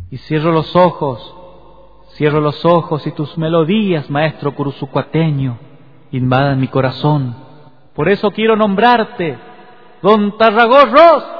Y cierro los ojos y tus melodías, maestro curuzucuateño, invadan mi corazón. Por eso quiero nombrarte Don Tarragorros.